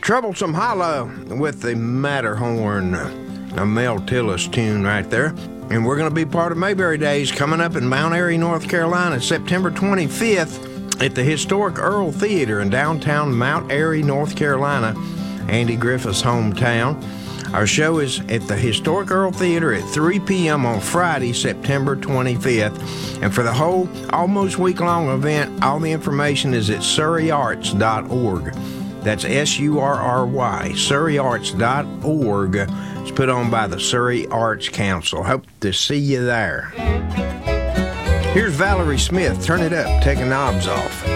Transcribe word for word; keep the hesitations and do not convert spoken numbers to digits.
Troublesome Hollow with the Matterhorn, a Mel Tillis tune right there. And we're going to be part of Mayberry Days coming up in Mount Airy, North Carolina, September twenty-fifth at the historic Earl Theater in downtown Mount Airy, North Carolina, Andy Griffith's hometown. Our show is at the historic Earl Theater at three p.m. on Friday, September twenty-fifth. And for the whole almost week-long event, all the information is at surrey arts dot org. That's S U R R Y, surrey arts dot org. It's put on by the Surrey Arts Council. Hope to see you there. Here's Valerie Smith. Turn it up. Taking knobs off.